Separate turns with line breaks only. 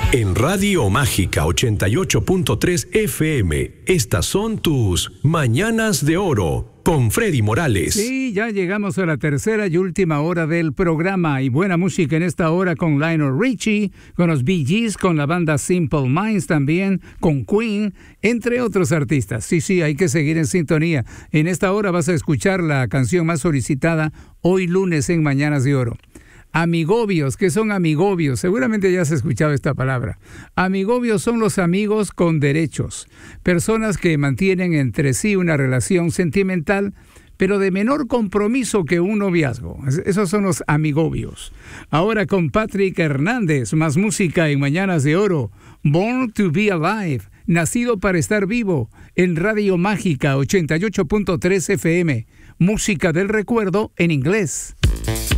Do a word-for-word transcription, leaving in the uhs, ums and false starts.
En Radio Mágica ochenta y ocho punto tres F M, estas son tus Mañanas de Oro con Freddy Morales.
Sí, ya llegamos a la tercera y última hora del programa y buena música en esta hora con Lionel Richie, con los Bee Gees, con la banda Simple Minds también, con Queen, entre otros artistas. Sí, sí, hay que seguir en sintonía. En esta hora vas a escuchar la canción más solicitada hoy lunes en Mañanas de Oro. Amigobios, ¿qué son amigobios? Seguramente ya has escuchado esta palabra. Amigobios son los amigos con derechos, personas que mantienen entre sí una relación sentimental, pero de menor compromiso que un noviazgo. Esos son los amigobios. Ahora con Patrick Hernández, más música en Mañanas de Oro. Born to be Alive, nacido para estar vivo, en Radio Mágica ochenta y ocho punto tres F M. Música del recuerdo en inglés.